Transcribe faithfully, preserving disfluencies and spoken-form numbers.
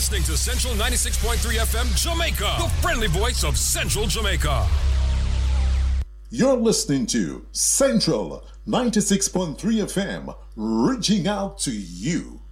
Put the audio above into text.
listening to Central ninety-six point three F M Jamaica, the friendly voice of Central Jamaica. You're listening to Central ninety-six point three F M, reaching out to you.